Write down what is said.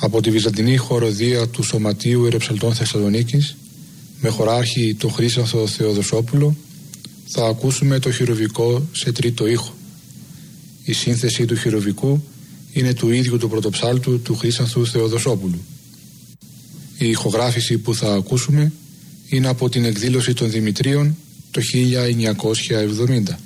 Από τη βυζαντινή χοροδία του Σωματείου Ιεροψαλτών Θεσσαλονίκης, με χωράρχη τον Χρήσανθο Θεοδοσόπουλο, θα ακούσουμε το χειροβικό σε τρίτο ήχο. Η σύνθεση του χειροβικού είναι του ίδιου του πρωτοψάλτου του Χρήσανθου Θεοδοσόπουλου. Η ηχογράφηση που θα ακούσουμε είναι από την εκδήλωση των Δημητρίων το 1970.